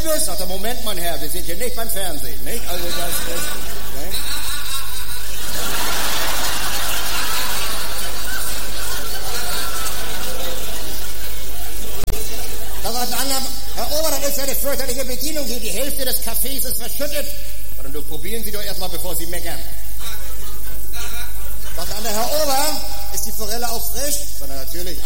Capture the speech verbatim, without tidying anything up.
Halbes? Sagt er, Moment, mein Herr, wir sind hier nicht beim Fernsehen, nicht? Also das ist... Ne? Da sagt ein anderer, Herr Ober, das ist ja eine fürchterliche Bedienung hier, die Hälfte des Kaffees ist verschüttet. Und du probieren Sie doch erstmal, bevor Sie meckern. Sagt der andere, Herr Ober, ist die Forelle auch frisch? Sagt er, natürlich,